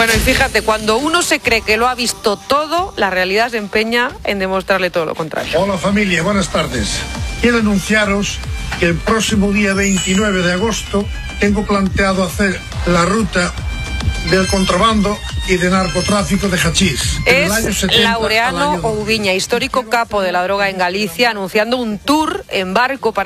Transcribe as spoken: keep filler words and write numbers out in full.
Bueno, y fíjate, cuando uno se cree que lo ha visto todo, la realidad se empeña en demostrarle todo lo contrario. Hola familia, buenas tardes. Quiero anunciaros que el próximo día veintinueve de agosto tengo planteado hacer la ruta del contrabando y de narcotráfico de hachís. Es Laureano Oubiña, histórico capo de la droga en Galicia, anunciando un tour en barco para